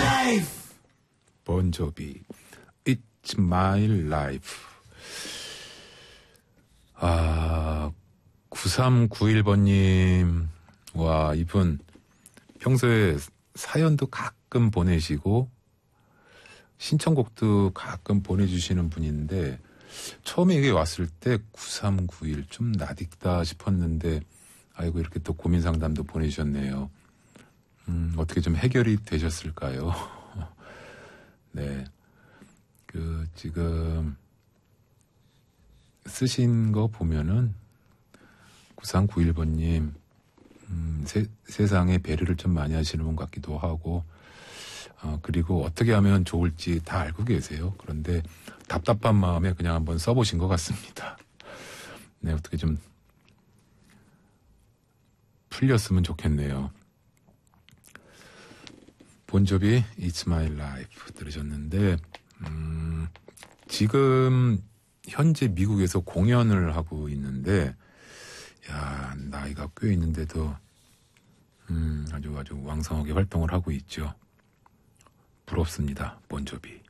본조비, It's My Life. 9391번님, 와, 이분 평소에 사연도 가끔 보내시고 신청곡도 가끔 보내주시는 분인데 처음에 이게 왔을 때 9391 좀 낯익다 싶었는데 아이고 이렇게 또 고민 상담도 보내주셨네요. 어떻게 좀 해결이 되셨을까요? 네. 지금 쓰신 거 보면은 9391번님 세상에 배려를 좀 많이 하시는 분 같기도 하고 그리고 어떻게 하면 좋을지 다 알고 계세요. 그런데 답답한 마음에 그냥 한번 써보신 것 같습니다. 네, 어떻게 좀 풀렸으면 좋겠네요. 본조비 It's My Life 들으셨는데 지금 현재 미국에서 공연을 하고 있는데 야, 나이가 꽤 있는데도 아주 왕성하게 활동을 하고 있죠. 부럽습니다. 본조비.